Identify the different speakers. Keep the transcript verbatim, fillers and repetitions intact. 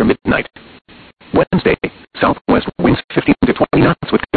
Speaker 1: midnight. Wednesday, southwest winds fifteen to twenty knots with